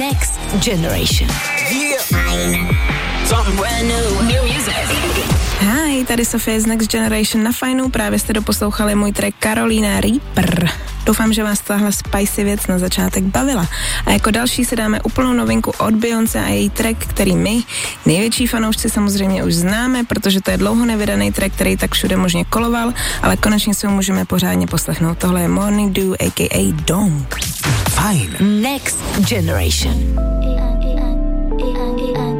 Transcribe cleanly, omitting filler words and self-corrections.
Next Generation. Yeah. Something brand new music. Hi, tady Sofie z Next Generation na Fajnu, právě jste doposlouchali můj track Carolina Reaper. Doufám, že vás tahle spicy věc na začátek bavila. A jako další si dáme úplnou novinku od Beyoncé a její track, který my, největší fanoušci, samozřejmě už známe, protože to je dlouho nevydaný track, který tak všude možně koloval, ale konečně si ho můžeme pořádně poslechnout. Tohle je Morning Dew, a.k.a. Dong. Fajn. Next Generation.